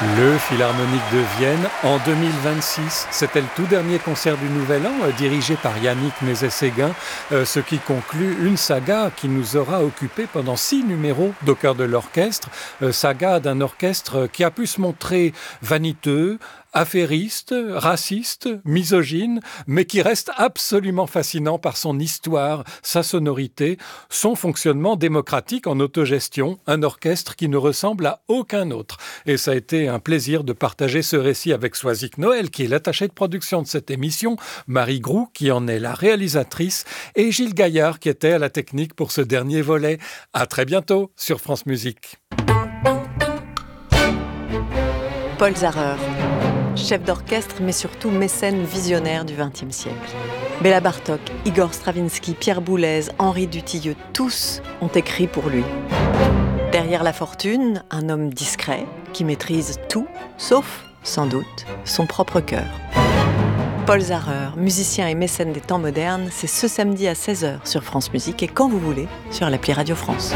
Le Philharmonique de Vienne en 2026. C'était le tout dernier concert du Nouvel An, dirigé par Yannick Nézet-Séguin, ce qui conclut une saga qui nous aura occupé pendant 6 numéros d'Au cœur de l'orchestre. Saga d'un orchestre qui a pu se montrer vaniteux, affairiste, raciste, misogyne, mais qui reste absolument fascinant par son histoire, sa sonorité, son fonctionnement démocratique en autogestion, un orchestre qui ne ressemble à aucun autre. Et ça a été un plaisir de partager ce récit avec Soisic Noël, qui est l'attachée de production de cette émission, Marie Groux, qui en est la réalisatrice, et Gilles Gaillard, qui était à la technique pour ce dernier volet. À très bientôt sur France Musique. Paul Zarrer, chef d'orchestre, mais surtout mécène visionnaire du XXe siècle. Béla Bartók, Igor Stravinsky, Pierre Boulez, Henri Dutilleux, tous ont écrit pour lui. Derrière la fortune, un homme discret qui maîtrise tout, sauf, sans doute, son propre cœur. Paul Zarrer, musicien et mécène des temps modernes, c'est ce samedi à 16h sur France Musique et quand vous voulez, sur l'appli Radio France.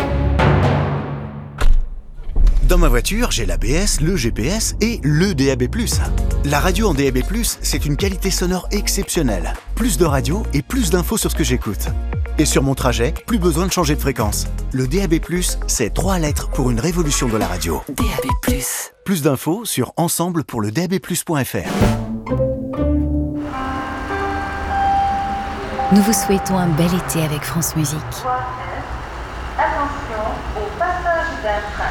Dans ma voiture, j'ai l'ABS, le GPS et le DAB+. La radio en DAB+, c'est une qualité sonore exceptionnelle. Plus de radio et plus d'infos sur ce que j'écoute. Et sur mon trajet, plus besoin de changer de fréquence. Le DAB+, c'est 3 lettres pour une révolution de la radio. DAB+. Plus d'infos sur ensemble-pour-le-DAB+.fr. Nous vous souhaitons un bel été avec France Musique. Attention au passage d'un train.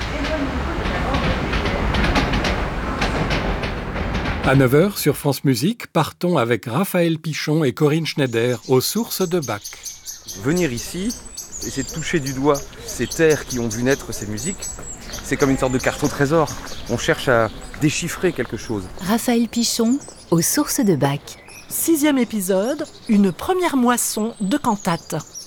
À 9h sur France Musique, partons avec Raphaël Pichon et Corinne Schneider aux sources de Bach. Venir ici, essayer de toucher du doigt ces terres qui ont vu naître ces musiques, c'est comme une sorte de carte au trésor. On cherche à déchiffrer quelque chose. Raphaël Pichon aux sources de Bach. 6e épisode, une première moisson de cantates.